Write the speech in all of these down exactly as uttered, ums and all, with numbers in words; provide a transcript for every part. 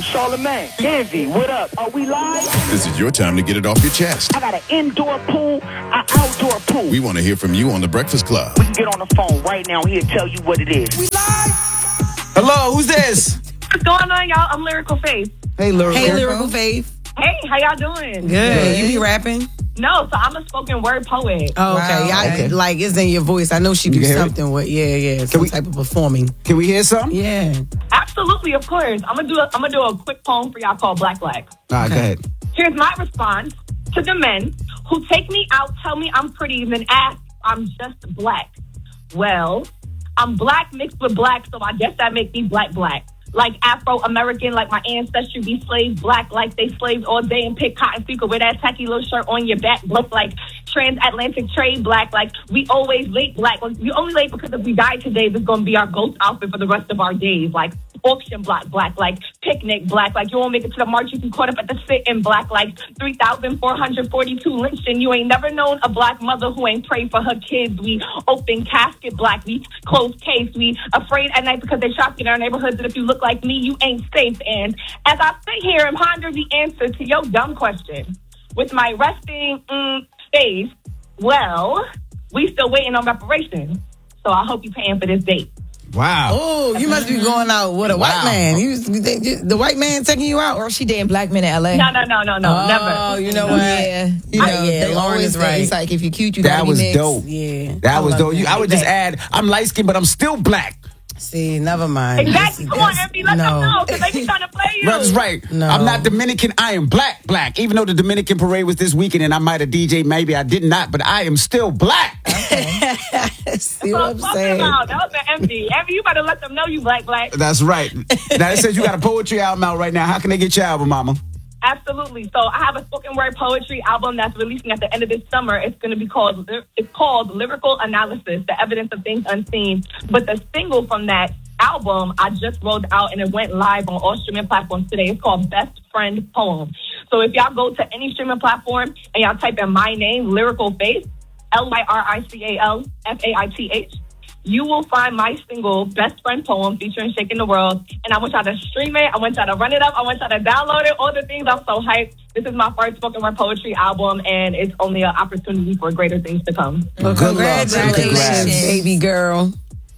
Charlamagne, Envy, what up? Are we live? This is your time to get it off your chest. I got an indoor pool, an outdoor pool. We want to hear from you on The Breakfast Club. We can get on the phone right now. He'll tell you what it is. We live? Hello, who's this? What's going on, y'all? I'm Lyrical Faith. Hey, Lyrical. Hey, Lyrical Faith. Hey, how y'all doing? Good. Good. You be rapping? No, so I'm a spoken word poet. Oh, okay. Wow, I, okay. Like, it's in your voice. I know she do something with, yeah, yeah, some we, type of performing. Can we hear something? Yeah. Absolutely, of course. I'm gonna do a, I'm gonna do a quick poem for y'all called Black Black. All right, okay. Go ahead. Here's my response to the men who take me out, tell me I'm pretty, then ask I'm just black. Well, I'm black mixed with black, so I guess that makes me black black. Like Afro-American, like my ancestry be slaves, black like they slaves all day and pick cotton, so you could wear that tacky little shirt on your back, look like transatlantic trade black, like we always late black. Like, we only late because if we die today, this is going to be our ghost outfit for the rest of our days, like auction block black, like picnic black, like you won't make it to the march, you can caught up at the sit in black, like three thousand four hundred forty-two lynched, and you ain't never known a black mother who ain't prayed for her kids. We open casket black, we close case, we afraid at night because they shop in our neighborhoods, and if you look like me, you ain't safe. And as I sit here and ponder the answer to your dumb question with my resting mm, face, well, we still waiting on reparations. So I hope you paying for this date. Wow. Oh, you must be going out with a wow. white man. You, you think you, the white man taking you out? Or she dating black men in L A? No, no, no, no, no, oh, never. Oh, you know what? Yeah. You know, I, yeah, they Lauren always is say right. It's like if you cute, you that gotta was be mixed. dope. Yeah. That I was dope. You, I would just that. add, I'm light skinned, but I'm still black. See, never mind. Exactly. Come on, Envy, let no. them know, because they be trying to play you. That's right. No. I'm not Dominican. I am black, black. Even though the Dominican parade was this weekend and I might have D J, maybe I did not, but I am still black. Okay. See what I'm talking saying? about. That was the Envy. Envy, you better let them know you black, black. That's right. Now, it says you got a poetry album out right now. How can they get your album, mama? Absolutely. So I have a spoken word poetry album that's releasing at the end of this summer. It's going to be called, it's called Lyrical Analysis, The Evidence of Things Unseen. But the single from that album I just rolled out and it went live on all streaming platforms today. It's called Best Friend Poem. So if y'all go to any streaming platform and y'all type in my name, Lyrical Faith, L Y R I C A L F A I T H, you will find my single, Best Friend Poem, featuring Shaking the World. And I want y'all to stream it. I want y'all to run it up. I want y'all to download it. All the things. I'm so hyped. This is my first spoken word poetry album, and it's only an opportunity for greater things to come. Well, congratulations, Congratulations. baby girl.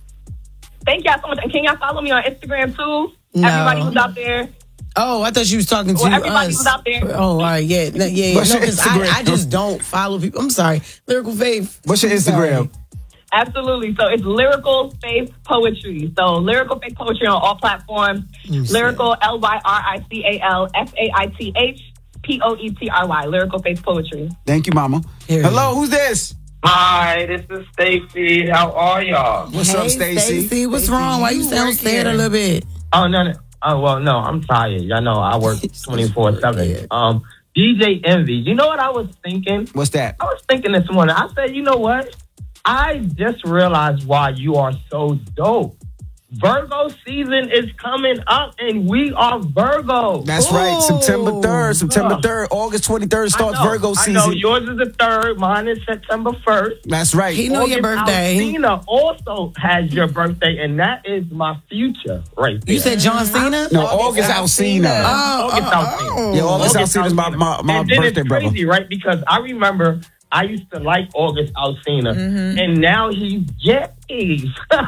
Thank y'all so much. And can y'all follow me on Instagram, too? No. Everybody who's out there. Oh, I thought you was talking to Well, everybody us. was out there. Oh, all right, yeah, no, yeah, yeah. What's No, your 'cause I, Instagram? I just don't follow people. I'm sorry, Lyrical Faith. What's your I'm Instagram? sorry. Absolutely. So it's Lyrical Faith Poetry. So Lyrical Faith Poetry on all platforms. Lyrical, L Y R I C A L F A I T H P O E T R Y. Lyrical Faith Poetry. Thank you, mama. Here. Hello, who's this? Hi, this is Stacy. How are y'all? What's hey, up, Stacy? Stacy, what's wrong? Why you sound sad a little bit? Oh no, no. Oh well, no. I'm tired. Y'all know I work twenty-four seven. Um, D J Envy. You know what I was thinking? What's that? I was thinking this morning. I said, you know what? I just realized why you are so dope. Virgo season is coming up, and we are Virgo. That's right. September third. September third. August twenty-third starts I know, Virgo season. I know yours is the third. Mine is September first. That's right. He know your birthday. Alsina also has your birthday, and that is my future right there. You said John Cena? No, August Alsina. Oh, August oh, Alsina. oh. Yeah, August August Alsina's my, my, my and then birthday it's brother. crazy, right? Because I remember I used to like August Alsina, Mm-hmm. and now he's gay.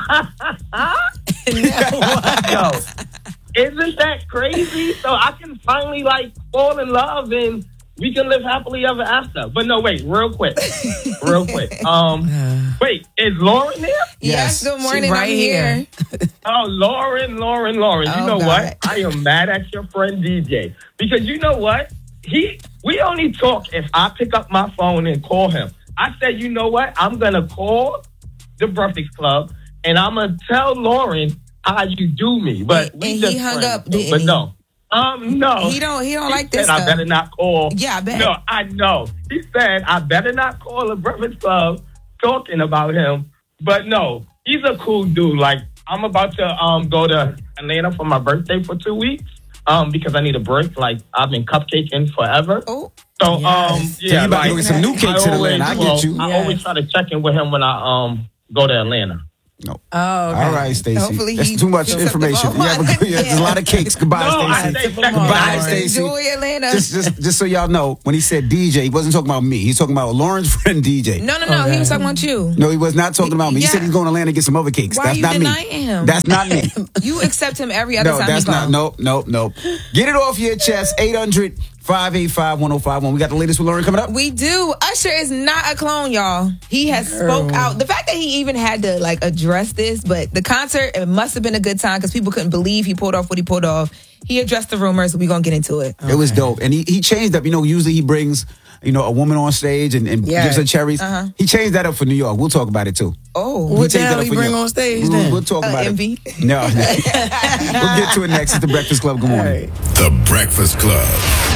Yo, isn't that crazy? So I can finally like fall in love and we can live happily ever after. But no, wait, real quick, real quick. Um, wait, is Lauren there? Yes. Good morning. She right I'm here. here. Oh, Lauren, Lauren, Lauren. Oh, you know God. what? I am mad at your friend D J because you know what? He we only talk if I pick up my phone and call him. I said, you know what? I'm gonna call the Breakfast Club and I'm gonna tell Lauren how you do me. But And- we and just he hung friends, up, though. didn't But he? no, um, no. He don't. He don't He like this said I stuff. better not call. Yeah, I bet. No, I know. He said I better not call the Breakfast Club talking about him. But no, he's a cool dude. Like I'm about to um go to Atlanta for my birthday for two weeks. Um, because I need a break. Like I've been cupcaking forever. Oh. So Yes. um, So yeah, you about to like, go get some new cakes I in always, Atlanta. I well, get you. I Yes. always try to check in with him when I um go to Atlanta. No. Oh, okay. All right, Stacey. Hopefully That's he too much feels up the information. ball. Yeah, but, yeah, there's a lot of cakes. Goodbye, No, I Stacey. say check Goodbye, him out. Stacey. Enjoy Atlanta. Just, just, just so y'all know, when he said D J, he wasn't talking about me. He's talking about Lauren's friend D J. no, no, no. He was talking about you. No, he was not talking about me. He Yeah. said he's going to Atlanta to get some other cakes. Why that's you not me. denying him? That's not me. You accept him every other No, time that's he not. calls. Nope, nope, nope. Get it off your chest. eight hundred, five eight five, one oh five one. We got the latest with Lauren coming up. We do. Usher is not a clone, y'all. He has spoke out. The fact that he even had to like address this, but the concert, it must have been a good time because people couldn't believe he pulled off what he pulled off. He addressed the rumors. We're going to get into it. It was dope. And he, he changed up. You know, usually he brings, you know, a woman on stage and, and Yeah. gives her cherries. Uh-huh. He changed that up for New York. We'll talk about it too. Oh. What the changed that hell up he for bring New York. on stage We'll, then? we'll talk Uh, about envy. it. No. We'll get to it next. It's The Breakfast Club. Good morning. The Breakfast Club.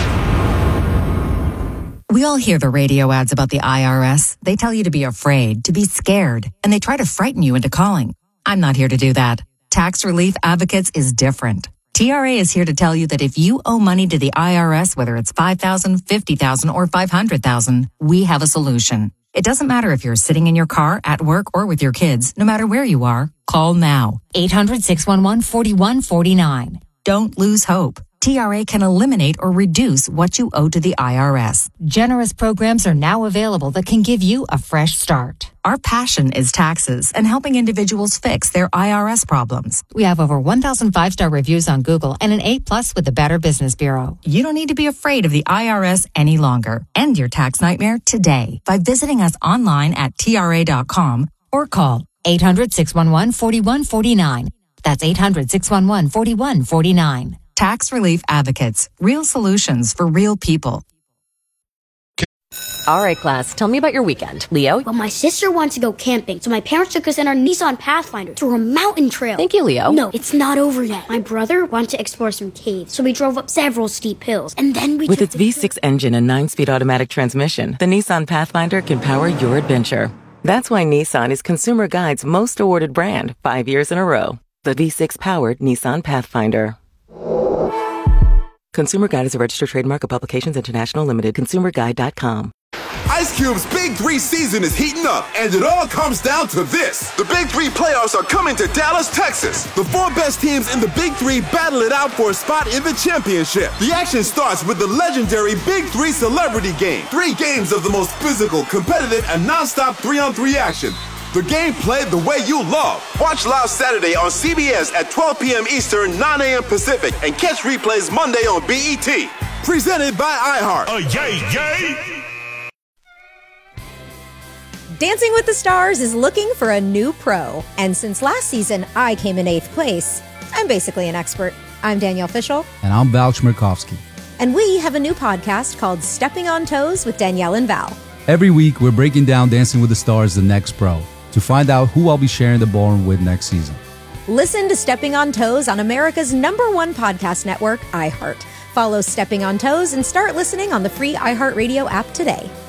We all hear the radio ads about the I R S. They tell you to be afraid, to be scared, and they try to frighten you into calling. I'm not here to do that. Tax Relief Advocates is different. T R A is here to tell you that if you owe money to the I R S, whether it's five thousand dollars, fifty thousand dollars, or five hundred thousand dollars, we have a solution. It doesn't matter if you're sitting in your car, at work, or with your kids. No matter where you are, call now. eight hundred, six one one, four one four nine. Don't lose hope. T R A can eliminate or reduce what you owe to the I R S. Generous programs are now available that can give you a fresh start. Our passion is taxes and helping individuals fix their I R S problems. We have over one thousand five-star reviews on Google and an A plus with the Better Business Bureau. You don't need to be afraid of the I R S any longer. End your tax nightmare today by visiting us online at T R A dot com or call eight hundred, six one one, four one four nine. That's eight hundred, six one one, four one four nine. Tax Relief Advocates. Real solutions for real people. All right, class, tell me about your weekend. Leo? Well, my sister wants to go camping, so my parents took us in our Nissan Pathfinder through a mountain trail. Thank you, Leo. No, it's not over yet. My brother wanted to explore some caves, so we drove up several steep hills, and then we With took its the V six engine and nine-speed automatic transmission, the Nissan Pathfinder can power your adventure. That's why Nissan is Consumer Guide's most awarded brand, five years in a row. The V six-powered Nissan Pathfinder. Consumer Guide is a registered trademark of Publications International Limited. consumer guide dot com. Ice Cube's Big Three season is heating up, and it all comes down to this. The Big Three playoffs are coming to Dallas, Texas. The four best teams in the Big Three battle it out for a spot in the championship. The action starts with the legendary Big Three Celebrity Game. Three games of the most physical, competitive, and non-stop three-on-three action. The game played the way you love. Watch live Saturday on C B S at twelve p.m. Eastern, nine a.m. Pacific, and catch replays Monday on B E T. Presented by iHeart. Oh, yay, yay! Dancing with the Stars is looking for a new pro. And since last season, I came in eighth place. I'm basically an expert. I'm Danielle Fishel. And I'm Val Chmerkovsky. And we have a new podcast called Stepping on Toes with Danielle and Val. Every week, we're breaking down Dancing with the Stars, the next pro, to find out who I'll be sharing the ballroom with next season. Listen to Stepping on Toes on America's number one podcast network, iHeart. Follow Stepping on Toes and start listening on the free iHeartRadio app today.